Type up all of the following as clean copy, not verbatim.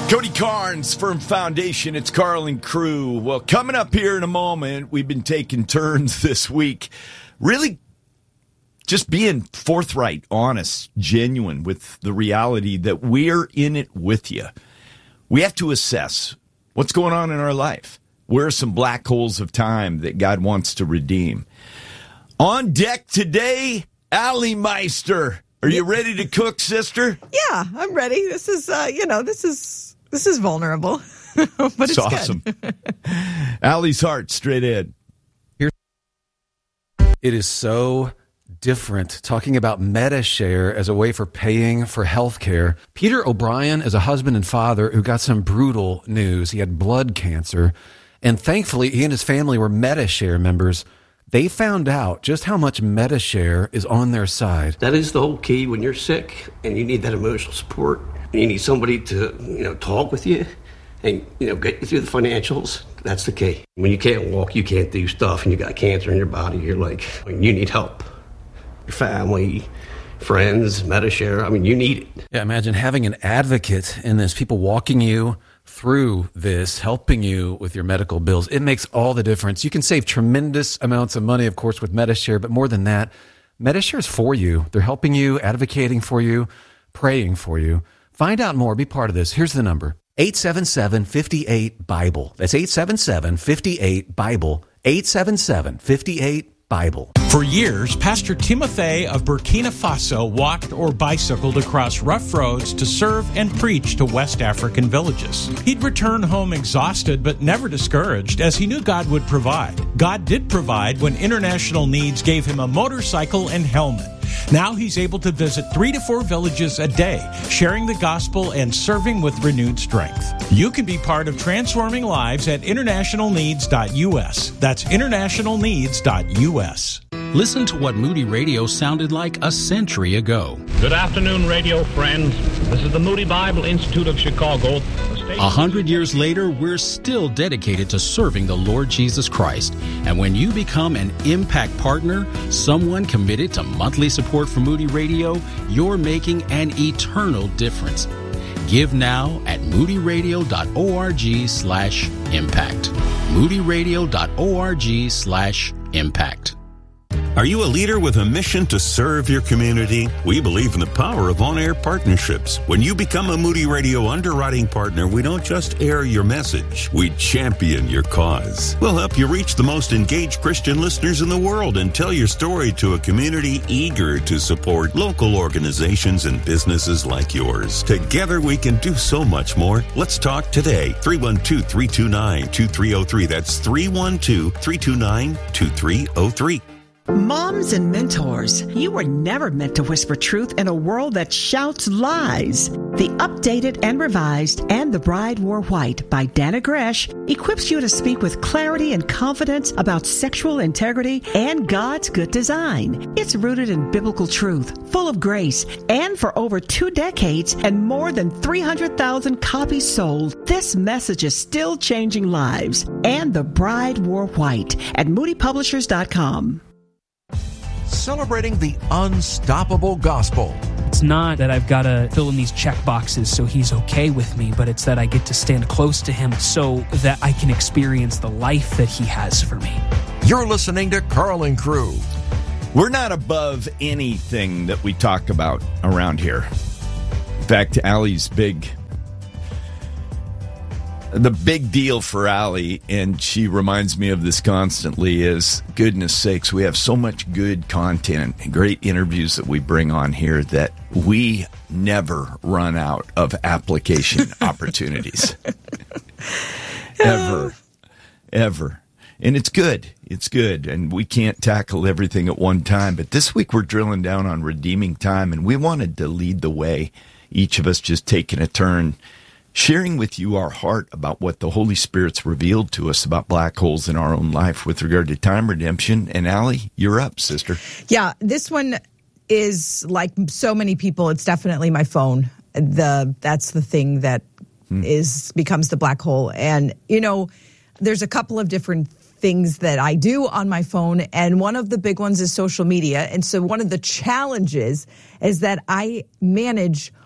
Cody Carnes, Firm Foundation. It's Carl and crew. Well, coming up here in a moment, we've been taking turns this week, really just being forthright, honest, genuine with the reality that we're in it with you. We have to assess what's going on in our life. Where are some black holes of time that God wants to redeem? On deck today, Allie Meister. Are you ready to cook, sister? Yeah, I'm ready. This is, this is vulnerable, but it's awesome. Allie's heart straight in. It is so different talking about MediShare as a way for paying for health care. Peter O'Brien is a husband and father who got some brutal news. He had blood cancer, and thankfully he and his family were MediShare members. They found out just how much MediShare is on their side. That is the whole key when you're sick and you need that emotional support. And you need somebody to, talk with you and, get you through the financials. That's the key. When you can't walk, you can't do stuff, and you got cancer in your body, you're like, you need help. Your family, friends, MediShare, you need it. Yeah, imagine having an advocate in this, people walking you through this, helping you with your medical bills. It makes all the difference. You can save tremendous amounts of money, of course, with MediShare, but more than that, MediShare is for you. They're helping you, advocating for you, praying for you. Find out more. Be part of this. Here's the number. 877-58-BIBLE. That's 877-58-BIBLE. 877-58-BIBLE. For years, Pastor Timothy of Burkina Faso walked or bicycled across rough roads to serve and preach to West African villages. He'd return home exhausted but never discouraged, as he knew God would provide. God did provide when International Needs gave him a motorcycle and helmet. Now he's able to visit 3 to 4 villages a day, sharing the gospel and serving with renewed strength. You can be part of transforming lives at internationalneeds.us. That's internationalneeds.us. Listen to what Moody Radio sounded like a century ago. Good afternoon, radio friends. This is the Moody Bible Institute of Chicago. 100 years later, we're still dedicated to serving the Lord Jesus Christ. And when you become an Impact Partner, someone committed to monthly support for Moody Radio, you're making an eternal difference. Give now at moodyradio.org/impact. moodyradio.org/impact. Are you a leader with a mission to serve your community? We believe in the power of on-air partnerships. When you become a Moody Radio underwriting partner, we don't just air your message, we champion your cause. We'll help you reach the most engaged Christian listeners in the world and tell your story to a community eager to support local organizations and businesses like yours. Together we can do so much more. Let's talk today. 312-329-2303. That's 312-329-2303. Moms and mentors, you were never meant to whisper truth in a world that shouts lies. The updated and revised And the Bride Wore White by Dana Gresh equips you to speak with clarity and confidence about sexual integrity and God's good design. It's rooted in biblical truth, full of grace, and for over 2 decades and more than 300,000 copies sold, this message is still changing lives. And the Bride Wore White at moodypublishers.com. Celebrating the unstoppable gospel. It's not that I've got to fill in these check boxes so he's okay with me, but it's that I get to stand close to him so that I can experience the life that he has for me. You're listening to Carl and Crew. We're not above anything that we talk about around here. In fact, Allie's the big deal for Allie, and she reminds me of this constantly, is, goodness sakes, we have so much good content and great interviews that we bring on here that we never run out of application opportunities. Ever. And it's good. It's good. And we can't tackle everything at one time. But this week we're drilling down on redeeming time, and we wanted to lead the way, each of us just taking a turn, sharing with you our heart about what the Holy Spirit's revealed to us about black holes in our own life with regard to time redemption. And Allie, you're up, sister. Yeah, this one is, like so many people, it's definitely my phone. That's the thing that becomes the black hole. And, there's a couple of different things that I do on my phone, and one of the big ones is social media. And so one of the challenges is that I manage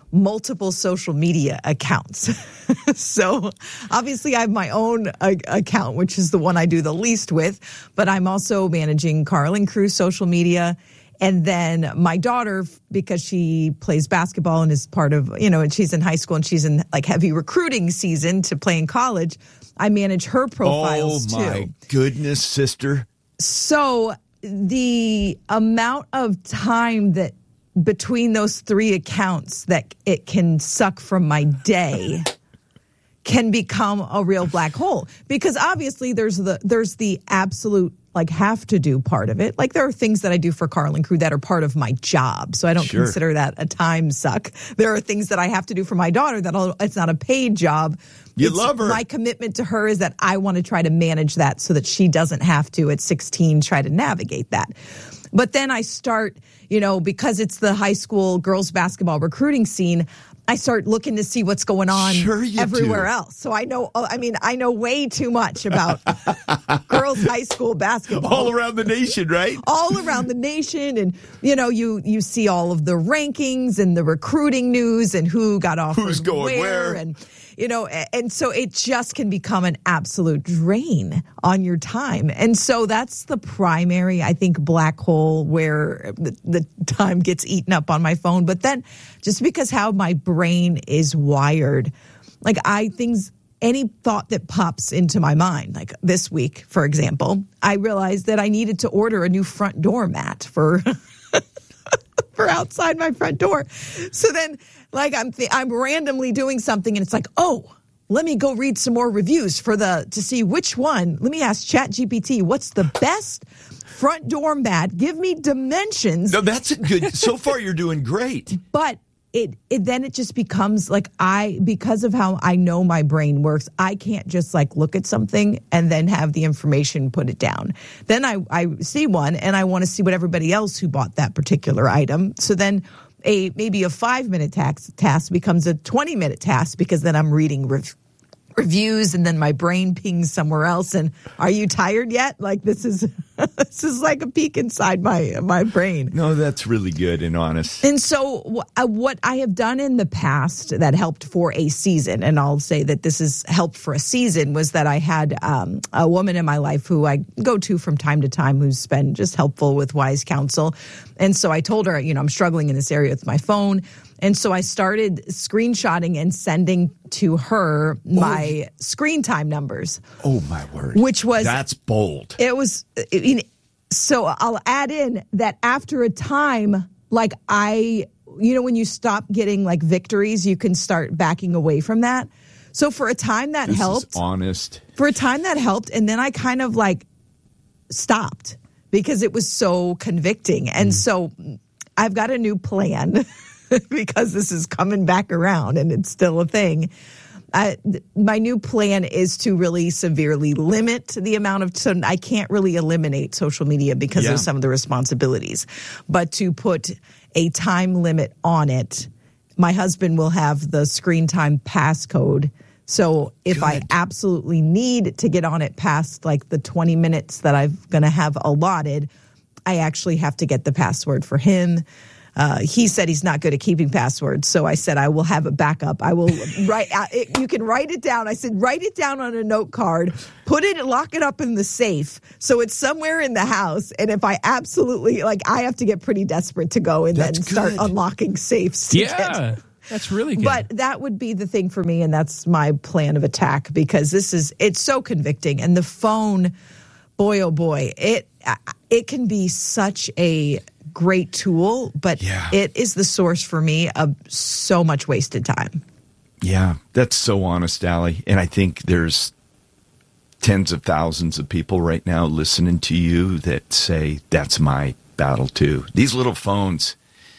multiple social media accounts. So obviously I have my own account, which is the one I do the least with, but I'm also managing Carl and Crew social media. And then my daughter, because she plays basketball and is part of, and she's in high school and she's in like heavy recruiting season to play in college, I manage her profiles too. Oh my goodness, sister. So the amount of time that between those 3 accounts that it can suck from my day can become a real black hole, because obviously there's the absolute like have to do part of it. Like there are things that I do for Carl and Crew that are part of my job. So I don't consider that a time suck. There are things that I have to do for my daughter that it's not a paid job. You love her. My commitment to her is that I want to try to manage that so that she doesn't have to at 16 try to navigate that. But then I start, because it's the high school girls basketball recruiting scene, I start looking to see what's going on everywhere else. So I know way too much about girls high school basketball. All around the nation, right? All around the nation. And, you see all of the rankings and the recruiting news and who got offered who's going where. And, and so it just can become an absolute drain on your time. And so that's the primary, I think, black hole where the time gets eaten up on my phone. But then just because how my brain is wired, like any thought that pops into my mind, like this week, for example, I realized that I needed to order a new front door mat for outside my front door. So then, like, I'm randomly doing something, and it's like, oh, let me go read some more reviews to see which one. Let me ask ChatGPT, what's the best front door mat? Give me dimensions. No, that's good. So far, you're doing great. But it just becomes like because of how I know my brain works, I can't just like look at something and then have the information put it down. Then I see one and I want to see what everybody else who bought that particular item. So then maybe a 5-minute task becomes a 20-minute task, because then I'm reading reviews and then my brain pings somewhere else. And are you tired yet? Like this is like a peek inside my brain. No, that's really good and honest. And so what I have done in the past that helped for a season, and I'll say that this has helped for a season, was that I had a woman in my life who I go to from time to time who's been just helpful with wise counsel. And so I told her, I'm struggling in this area with my phone. And so I started screenshotting and sending to her my screen time numbers. Oh, my word. That's bold. It was, so I'll add in that after a time, like when you stop getting like victories, you can start backing away from that. So for a time that helped. Is honest. For a time that helped. And then I kind of like stopped because it was so convicting. And so I've got a new plan. Because this is coming back around and it's still a thing. My new plan is to really severely limit the amount of, so I can't really eliminate social media because of some of the responsibilities, but to put a time limit on it. My husband will have the screen time passcode. So if I absolutely need to get on it past like the 20 minutes that I'm going to have allotted, I actually have to get the password for him. He said he's not good at keeping passwords, so I said I will have a backup. I will write. You can write it down. I said write it down on a note card, lock it up in the safe, so it's somewhere in the house. And if I absolutely I have to get pretty desperate to go and then start unlocking safes. Yeah, that's really good. But that would be the thing for me, and that's my plan of attack, because it's so convicting. And the phone, boy oh boy, it can be such a great tool, but it is the source for me of so much wasted time. Yeah, that's so honest, Allie. And I think there's tens of thousands of people right now listening to you that say, that's my battle too. These little phones,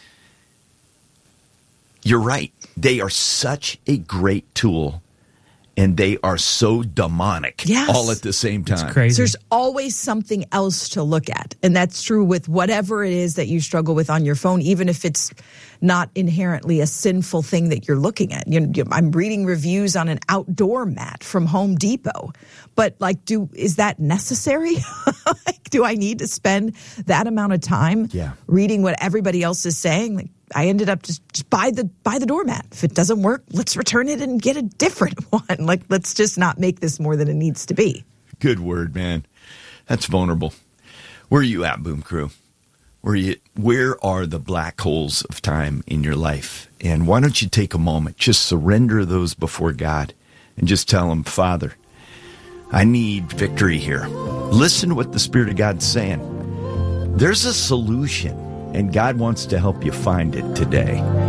you're right. They are such a great tool. And they are so demonic all at the same time. It's crazy. There's always something else to look at. And that's true with whatever it is that you struggle with on your phone, even if it's not inherently a sinful thing that you're looking at. I'm reading reviews on an outdoor mat from Home Depot. But is that necessary? do I need to spend that amount of time reading what everybody else is saying? Like, I ended up just buy the doormat. If it doesn't work, let's return it and get a different one. Like, let's just not make this more than it needs to be. Good word, man. That's vulnerable. Where are you at, Boom Crew? Where are the black holes of time in your life? And why don't you take a moment, just surrender those before God and just tell him, Father, I need victory here. Listen to what the Spirit of God's saying. There's a solution, and God wants to help you find it today.